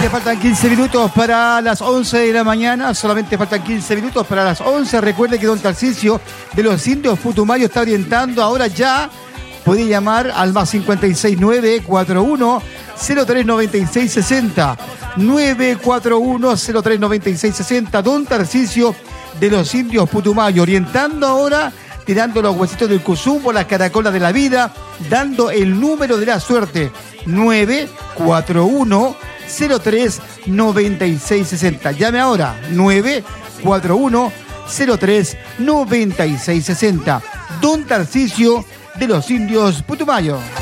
Ya faltan 15 minutos para las 11 de la mañana. Solamente faltan 15 minutos para las 11. Recuerde que don Tarcisio de los Indios Putumayo está orientando ahora ya. Puede llamar al más 56941 039660 941 039660. Don Tarcisio de los Indios Putumayo orientando ahora, tirando los huesitos del cuzumbo, las caracolas de la vida, dando el número de la suerte 941 039660. Llame ahora 941 039660. Don Tarcisio de los Indios Putumayo.